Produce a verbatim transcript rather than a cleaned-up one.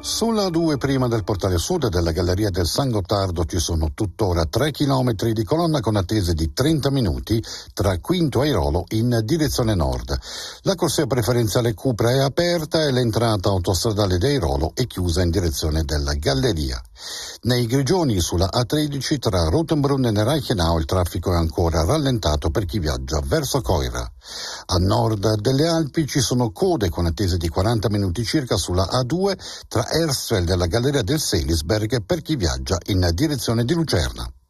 Sulla A due prima del portale sud della Galleria del San Gottardo ci sono tuttora tre chilometri di colonna con attese di trenta minuti tra Quinto Airolo in direzione nord. La corsia preferenziale Cupra è aperta e l'entrata autostradale di Airolo è chiusa in direzione della Galleria. Nei Grigioni sulla A tredici tra Rotenbrunn e Reichenau il traffico è ancora rallentato per chi viaggia verso Coira. A nord delle Alpi ci sono code con attese di quaranta minuti circa sulla A due tra Hersfeld e la Galleria del Selisberg per chi viaggia in direzione di Lucerna.